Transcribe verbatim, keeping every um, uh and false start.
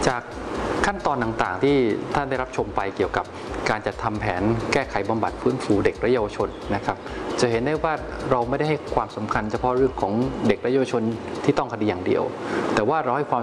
จากขั้นตอนต่างๆที่ท่านได้รับชมไปเกี่ยวกับการจัดทำแผนแก้ไขบำบัดฟื้นฟูเด็กและเยาวชนนะครับจะเห็นได้ว่าเราไม่ได้ให้ความสำคัญเฉพาะเรื่องของเด็กและเยาวชนที่ต้องคดีอย่างเดียวแต่ว่าเราให้ความ